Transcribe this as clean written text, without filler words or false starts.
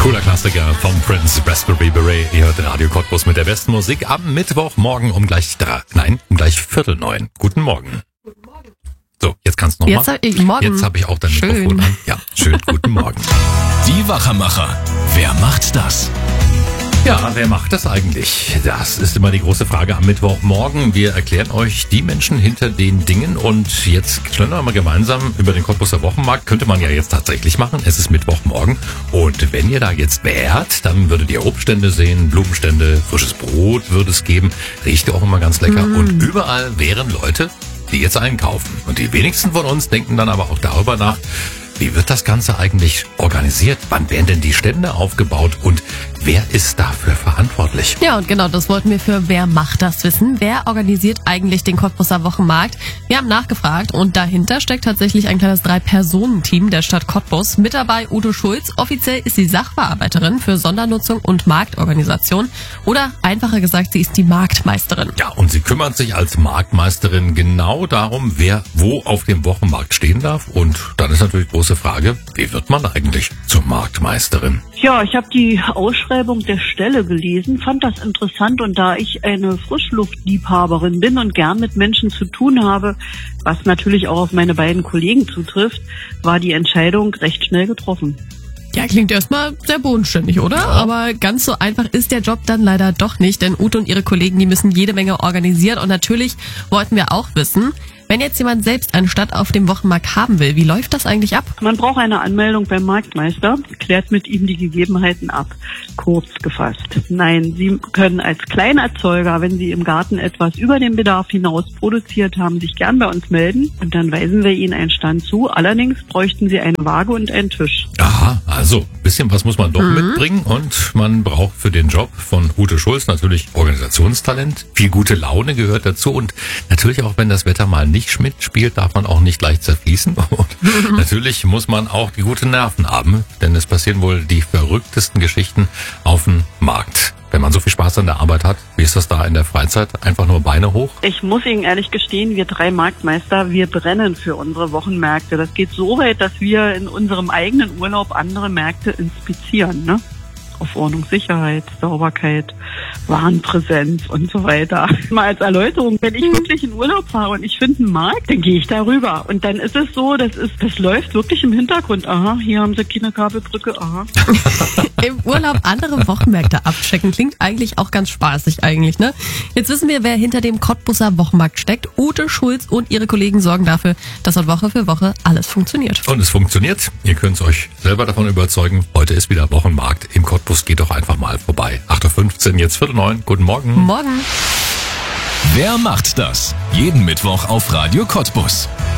Cooler Klassiker vom Prince, Raspberry Beret. Ihr hört Radio Cottbus mit der besten Musik am Mittwochmorgen um gleich 8:45. Guten Morgen. Guten Morgen. So, jetzt kannst du nochmal. Jetzt habe ich auch dein Mikrofon an. Ja, schön. Guten Morgen. Die Wachermacher. Wer macht das? Ja, wer macht das eigentlich? Das ist immer die große Frage am Mittwochmorgen. Wir erklären euch die Menschen hinter den Dingen und jetzt schlendern wir mal gemeinsam über den Cottbuser Wochenmarkt. Könnte man ja jetzt tatsächlich machen. Es ist Mittwochmorgen und wenn ihr da jetzt wärt, dann würdet ihr Obststände sehen, Blumenstände, frisches Brot würde es geben. Riecht ja auch immer ganz lecker und überall wären Leute, die jetzt einkaufen. Und die wenigsten von uns denken dann aber auch darüber nach, wie wird das Ganze eigentlich organisiert? Wann werden denn die Stände aufgebaut? Und wer ist dafür verantwortlich? Ja, und genau das wollten wir für Wer macht das wissen. Wer organisiert eigentlich den Cottbuser Wochenmarkt? Wir haben nachgefragt und dahinter steckt tatsächlich ein kleines 3-Personen-Team der Stadt Cottbus. Mit dabei Ute Schulz. Offiziell ist sie Sachbearbeiterin für Sondernutzung und Marktorganisation. Oder einfacher gesagt, sie ist die Marktmeisterin. Ja, und sie kümmert sich als Marktmeisterin genau darum, wer wo auf dem Wochenmarkt stehen darf. Und dann ist natürlich die große Frage, wie wird man eigentlich zur Marktmeisterin? Ja, ich habe die Ausschreibung der Stelle gelesen, fand das interessant und da ich eine Frischluftliebhaberin bin und gern mit Menschen zu tun habe, was natürlich auch auf meine beiden Kollegen zutrifft, war die Entscheidung recht schnell getroffen. Ja, klingt erstmal sehr bodenständig, oder? Ja. Aber ganz so einfach ist der Job dann leider doch nicht, denn Ute und ihre Kollegen, die müssen jede Menge organisieren und natürlich wollten wir auch wissen, wenn jetzt jemand selbst einen Stand auf dem Wochenmarkt haben will, wie läuft das eigentlich ab? Man braucht eine Anmeldung beim Marktmeister, klärt mit ihm die Gegebenheiten ab. Kurz gefasst. Nein, Sie können als Kleinerzeuger, wenn Sie im Garten etwas über den Bedarf hinaus produziert haben, sich gern bei uns melden und dann weisen wir Ihnen einen Stand zu. Allerdings bräuchten Sie eine Waage und einen Tisch. Aha, also ein bisschen was muss man doch mitbringen und man braucht für den Job von Ute Schulz natürlich Organisationstalent, viel gute Laune gehört dazu und natürlich auch, wenn das Wetter mal nicht mitspielt, darf man auch nicht leicht zerfließen und natürlich muss man auch die guten Nerven haben, denn es passieren wohl die verrücktesten Geschichten auf dem Markt. Wenn man so viel Spaß an der Arbeit hat, wie ist das da in der Freizeit? Einfach nur Beine hoch? Ich muss Ihnen ehrlich gestehen, wir 3 Marktmeister, wir brennen für unsere Wochenmärkte. Das geht so weit, dass wir in unserem eigenen Urlaub andere Märkte inspizieren, ne? Auf Ordnung, Sicherheit, Sauberkeit, Warenpräsenz und so weiter. Mal als Erläuterung, wenn ich wirklich in Urlaub fahre und ich finde einen Markt, dann gehe ich da rüber. Und dann ist es so, das läuft wirklich im Hintergrund. Aha, hier haben sie keine Kabelbrücke, aha. Im Urlaub andere Wochenmärkte abchecken, klingt eigentlich auch ganz spaßig eigentlich, ne? Jetzt wissen wir, wer hinter dem Cottbuser Wochenmarkt steckt. Ute Schulz und ihre Kollegen sorgen dafür, dass dort Woche für Woche alles funktioniert. Und es funktioniert. Ihr könnt es euch selber davon überzeugen. Heute ist wieder Wochenmarkt im Cottbus. Geht doch einfach mal vorbei. 8:15 Uhr, jetzt 8:45. Guten Morgen. Morgen. Wer macht das? Jeden Mittwoch auf Radio Cottbus.